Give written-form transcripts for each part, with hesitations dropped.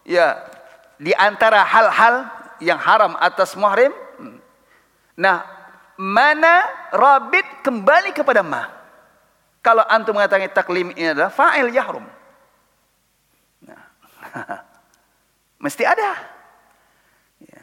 ya di antara hal-hal yang haram atas muhrim. Nah, mana rabit kembali kepada ma. Kalau antum mengatakan taklim ini adalah fa'il yahrum. Nah, mesti ada. Ya.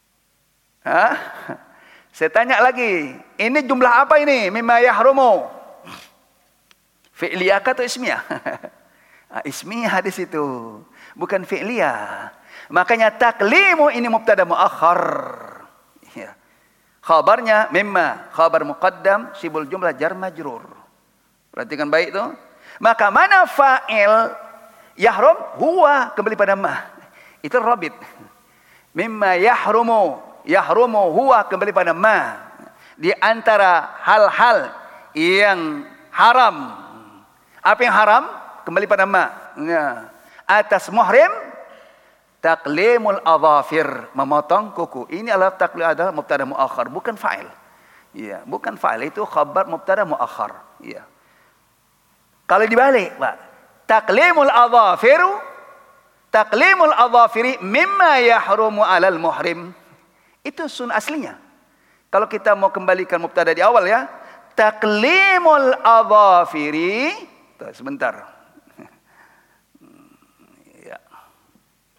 Saya tanya lagi, ini jumlah apa ini? Mimma yahrumu. Fi'liyah atau ismiyah? Ismiyah di situ, bukan fi'liyah. Makanya taklimu ini mubtada muakhar. Ya. Khabarnya mimma, khabar muqaddam, sibul jumlah jar majrur. Perhatikan baik tu. Maka mana fa'il yahrum? Huwa, kembali pada ma. Itu rabit. Mimma yahrumu, yahrumu huwa, kembali pada ma. Di antara hal-hal yang haram. Apa yang haram? Kembali pada ma. Ya. Atas muhrim, taklimul adhafir, memotong kuku. Ini adalah taklim, adalah mubtada muakhar, bukan fa'il. Ya, bukan fa'il, itu khabar mubtada muakhar. Ya. Kalau dibalik, Pak, taklimul adhafiri mimma yahrumu alal muhrim. Itu sun aslinya. Kalau kita mau kembalikan mubtada di awal ya, taklimul adhafiri. Sebentar.